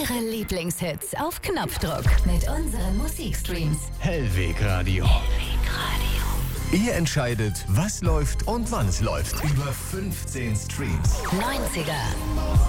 Ihre Lieblingshits auf Knopfdruck mit unseren Musikstreams. Hellweg Radio. Ihr entscheidet, was läuft und wann es läuft. Über 15 Streams. 90er.